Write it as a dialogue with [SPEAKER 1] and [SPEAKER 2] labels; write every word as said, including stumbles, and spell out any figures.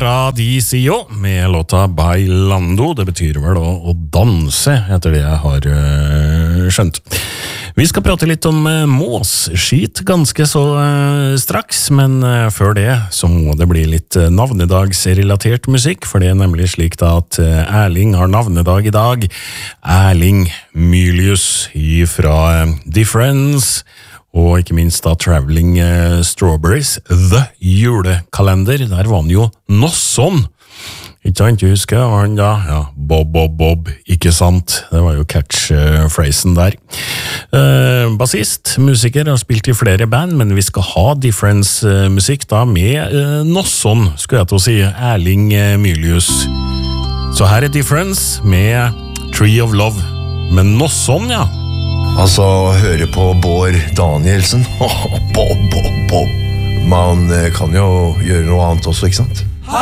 [SPEAKER 1] Paradiso med låta Bailando. Det betyr vel å, å danse, etter det jeg har uh, skjønt. Vi skal prate litt om uh, måsskit ganske så uh, straks, men uh, før det så må det bli litt uh, navnedagsrelatert musikk, for det er nemlig slik da at uh, Erling har navnedag i dag. Erling Mylius fra uh, Difference, og ikke minst da Traveling uh, Strawberries, The Julekalender. Der var han jo Nosson. Ikke sant, jeg husker han da, ja, Bob, Bob, Bob, ikke sant? Det var jo catchphrasen der. Uh, bassist, musiker, har spilt i flere band, men vi skal ha Difference-musikk da med uh, Nosson, skulle jeg til å si, Erling uh, Mylius. Så her er Difference med Tree of Love, med Nosson, ja.
[SPEAKER 2] Altså, høre på Bård Danielsen. Bob, Bob, Bob. Man kan jo gjøre noe annet også, ikke sant?